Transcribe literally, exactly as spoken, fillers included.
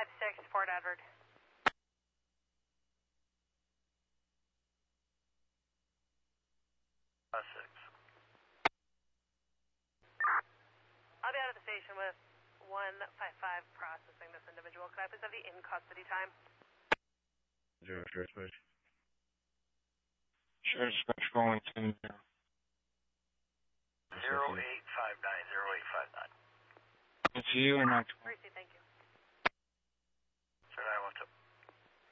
five six, Fort Edward. five six. I'll be out of the station with one five five processing this individual. Could I please have the in-custody time? Zero, sure, switch. Sure, dispatch calling ten zero. Zero eight five nine, zero eight five nine. It's you or not? Receive